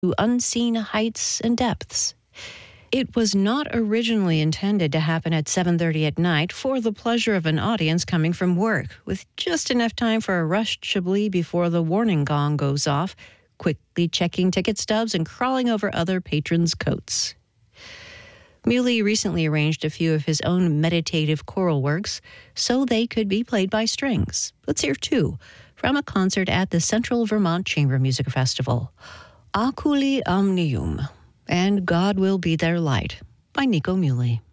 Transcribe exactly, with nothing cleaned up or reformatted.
unseen heights and depths. It was not originally intended to happen at seven thirty at night for the pleasure of an audience coming from work, with just enough time for a rushed Chablis before the warning gong goes off, quickly checking ticket stubs and crawling over other patrons' coats. Muley recently arranged a few of his own meditative choral works so they could be played by strings. Let's hear two from a concert at the Central Vermont Chamber Music Festival. Oculi Omnium and God Will Be Their Light by Nico Muley.